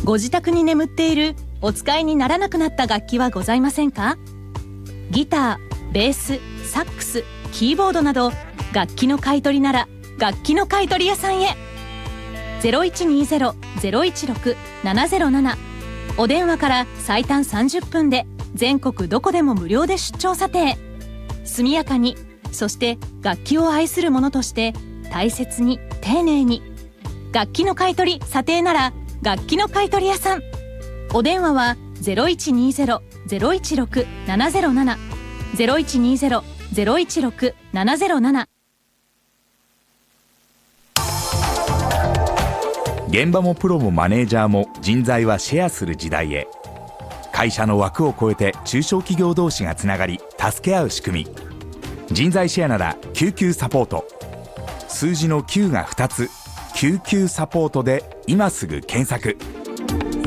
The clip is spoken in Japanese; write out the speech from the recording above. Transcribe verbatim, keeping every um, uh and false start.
ご自宅に眠っているお使いにならなくなった楽器はございませんか？ギター、ベース、サックス、キーボードなど楽器の買い取りなら楽器の買い取り屋さんへ。 ゼロいちにゼロ ゼロいちろく ななゼロなな お電話から最短さんじゅっぷんで全国どこでも無料で出張査定。速やかに、そして楽器を愛する者として大切に丁寧に。楽器の買い取り査定なら楽器の買い取り屋さん。お電話は ゼロいちにゼロ ゼロいちろく ななゼロなな ゼロいちにゼロ ゼロいちろく ななゼロなな。 現場もプロもマネージャーも人材はシェアする時代へ。会社の枠を超えて中小企業同士がつながり助け合う仕組み、人材シェアなら救急サポート。数字のきゅうがふたつ、救急サポートで今すぐ検索。